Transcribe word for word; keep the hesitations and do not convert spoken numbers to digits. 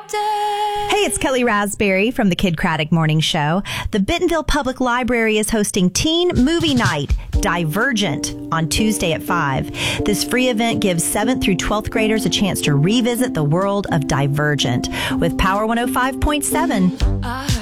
Hey, it's Kelly Raspberry from the Kid Craddock Morning Show. The Bentonville Public Library is hosting Teen Movie Night, Divergent, on Tuesday at five. This free event gives seventh through twelfth graders a chance to revisit the world of Divergent with Power one oh five point seven.